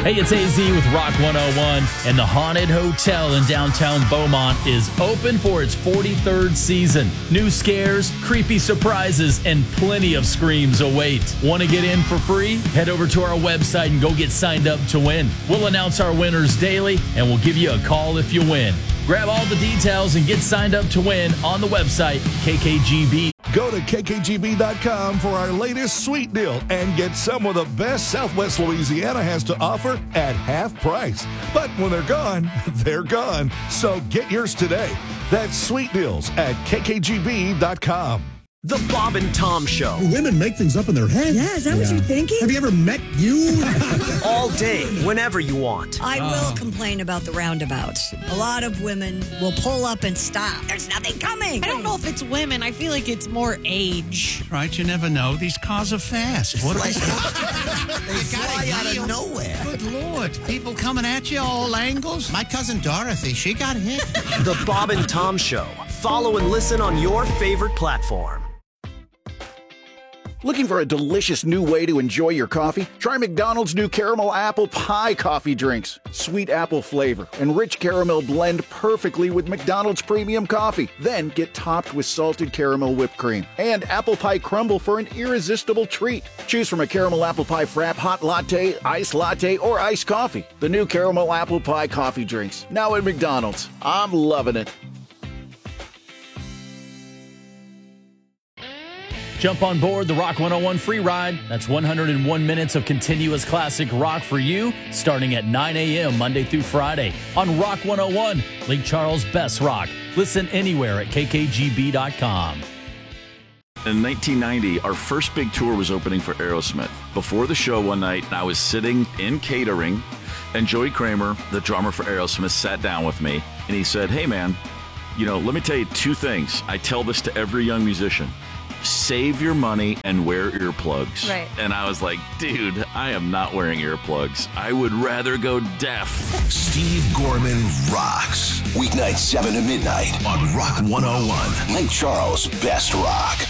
Hey, it's AZ with Rock 101, and the Haunted Hotel in downtown Beaumont is open for its 43rd season. New scares, creepy surprises, and plenty of screams await. Want to get in for free? Head over to our website and go get signed up to win. We'll announce our winners daily, and we'll give you a call if you win. Grab all the details and get signed up to win on the website, KKGB. Go to kkgb.com for our latest sweet deal and get some of the best Southwest Louisiana has to offer at half price. But when they're gone, they're gone. So get yours today. That's sweet deals at kkgb.com. The Bob and Tom Show. Women make things up in their head. Yeah, is that what you're thinking? Have you ever met you? All day, whenever you want. I will complain about the roundabouts. A lot of women will pull up and stop. There's nothing coming. I don't know if it's women. I feel like it's more age. Right, you never know. These cars are fast. What They fly out of nowhere. Good Lord. People coming at you all angles. My cousin Dorothy, she got hit. The Bob and Tom Show. Follow and listen on your favorite platform. Looking for a delicious new way to enjoy your coffee? Try McDonald's new caramel apple pie coffee drinks. Sweet apple flavor and rich caramel blend perfectly with McDonald's premium coffee. Then get topped with salted caramel whipped cream and apple pie crumble for an irresistible treat. Choose from a caramel apple pie frap, hot latte, iced latte, or iced coffee. The new caramel apple pie coffee drinks. Now at McDonald's. I'm loving it. Jump on board the Rock 101 free ride. That's 101 minutes of continuous classic rock for you, starting at 9 a.m. Monday through Friday on Rock 101, Lake Charles' best rock. Listen anywhere at kkgb.com. In 1990, our first big tour was opening for Aerosmith. Before the show one night, I was sitting in catering, and Joey Kramer, the drummer for Aerosmith, sat down with me, and he said, "Hey, man, let me tell you two things. I tell this to every young musician. Save your money and wear earplugs." Right. And I was like, dude, I am not wearing earplugs. I would rather go deaf. Steve Gorman rocks. Weeknights 7 to midnight on Rock 101. Lake Charles' best rock.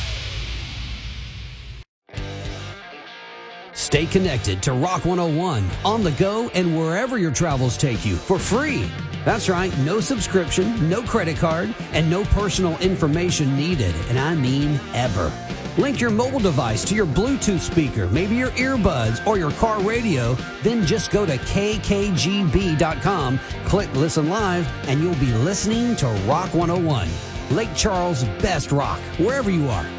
Stay connected to Rock 101 on the go and wherever your travels take you for free. That's right, no subscription, no credit card, and no personal information needed, and I mean ever. Link your mobile device to your Bluetooth speaker, maybe your earbuds or your car radio, then just go to kkgb.com, click Listen Live, and you'll be listening to Rock 101, Lake Charles' best rock, wherever you are.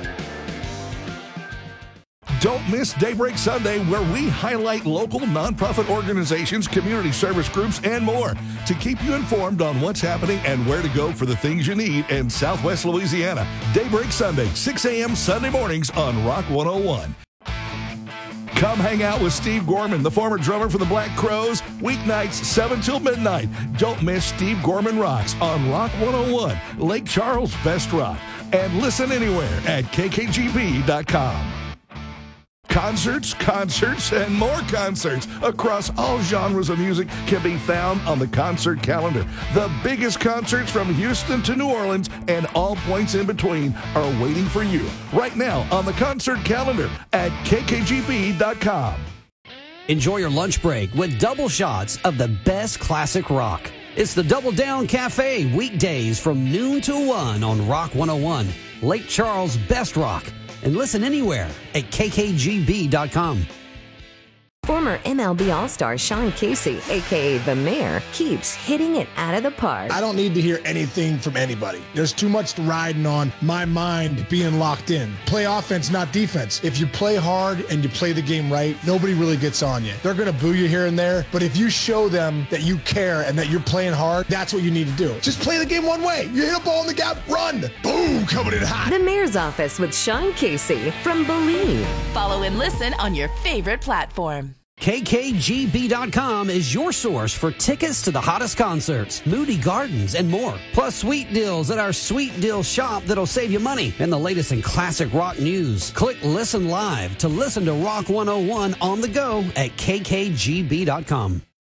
Don't miss Daybreak Sunday, where we highlight local nonprofit organizations, community service groups, and more to keep you informed on what's happening and where to go for the things you need in Southwest Louisiana. Daybreak Sunday, 6 a.m. Sunday mornings on Rock 101. Come hang out with Steve Gorman, the former drummer for the Black Crowes, weeknights 7 till midnight. Don't miss Steve Gorman Rocks on Rock 101, Lake Charles' best rock. And listen anywhere at kkgb.com. Concerts, and more concerts across all genres of music can be found on the concert calendar. The biggest concerts from Houston to New Orleans and all points in between are waiting for you right now on the concert calendar at kkgb.com. Enjoy your lunch break with double shots of the best classic rock. It's the Double Down Cafe, weekdays from noon to 1 on Rock 101, Lake Charles' best rock. And listen anywhere at kkgb.com. Former MLB All-Star Sean Casey, a.k.a. The Mayor, keeps hitting it out of the park. I don't need to hear anything from anybody. There's too much riding on my mind being locked in. Play offense, not defense. If you play hard and you play the game right, nobody really gets on you. They're going to boo you here and there, but if you show them that you care and that you're playing hard, that's what you need to do. Just play the game one way. You hit a ball in the gap, run. Boom, coming in hot. The Mayor's Office with Sean Casey from Believe. Follow and listen on your favorite platform. KKGB.com is your source for tickets to the hottest concerts, Moody Gardens, and more. Plus sweet deals at our Sweet Deal shop that'll save you money and the latest in classic rock news. Click Listen Live to listen to Rock 101 on the go at kkgb.com.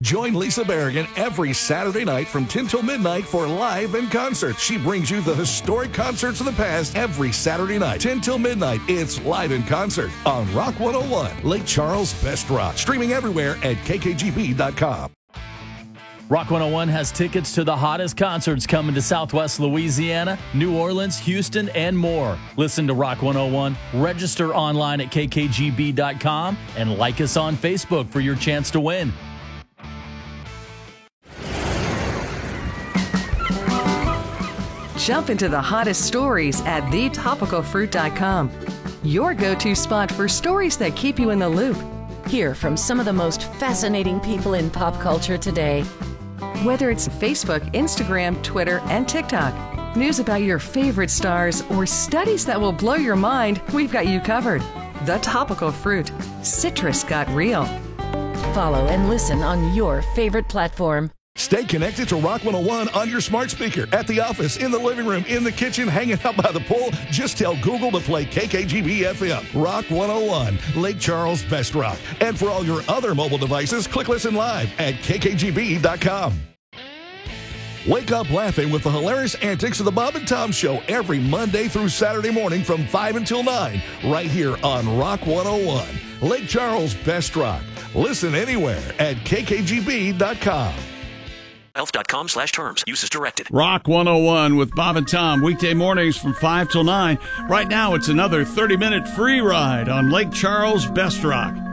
Join Lisa Berrigan every Saturday night from 10 till midnight for Live in Concert. She brings you the historic concerts of the past every Saturday night. 10 till midnight, it's Live in Concert on Rock 101, Lake Charles' Best Rock. Streaming everywhere at kkgb.com. Rock 101 has tickets to the hottest concerts coming to Southwest Louisiana, New Orleans, Houston, and more. Listen to Rock 101, register online at kkgb.com, and like us on Facebook for your chance to win. Jump into the hottest stories at thetopicalfruit.com. Your go-to spot for stories that keep you in the loop. Hear from some of the most fascinating people in pop culture today. Whether it's Facebook, Instagram, Twitter, and TikTok, news about your favorite stars, or studies that will blow your mind, we've got you covered. The Topical Fruit. Citrus got real. Follow and listen on your favorite platform. Stay connected to Rock 101 on your smart speaker, at the office, in the living room, in the kitchen, hanging out by the pool. Just tell Google to play KKGB FM. Rock 101, Lake Charles' Best Rock. And for all your other mobile devices, click Listen Live at kkgb.com. Wake up laughing with the hilarious antics of the Bob and Tom Show every Monday through Saturday morning from 5 until 9, right here on Rock 101, Lake Charles' Best Rock. Listen anywhere at kkgb.com. elf.com/terms. Use as directed. Rock 101 with Bob and Tom, weekday mornings from 5 till 9. Right now, it's another 30-minute free ride on Lake Charles' Best Rock.